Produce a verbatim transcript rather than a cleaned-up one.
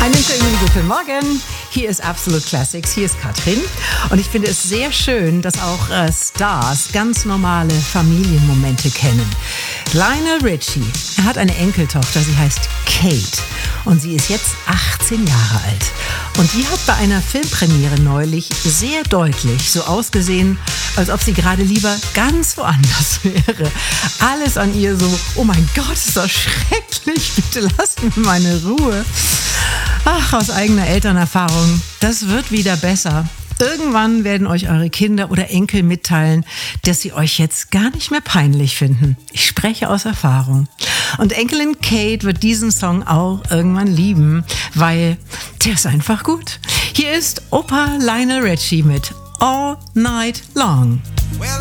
Einen schönen guten Morgen. Hier ist Absolute Classics, hier ist Katrin. Und ich finde es sehr schön, dass auch äh, Stars ganz normale Familienmomente kennen. Lionel Richie, er hat eine Enkeltochter, sie heißt Kate. Und sie ist jetzt achtzehn Jahre alt. Und die hat bei einer Filmpremiere neulich sehr deutlich so ausgesehen, als ob sie gerade lieber ganz woanders wäre. Alles an ihr so, oh mein Gott, ist das schrecklich, bitte lasst mir meine Ruhe. Ach, aus eigener Elternerfahrung, das wird wieder besser. Irgendwann werden euch eure Kinder oder Enkel mitteilen, dass sie euch jetzt gar nicht mehr peinlich finden. Ich spreche aus Erfahrung. Und Enkelin Kate wird diesen Song auch irgendwann lieben, weil der ist einfach gut. Hier ist Opa Lionel Richie mit All Night Long.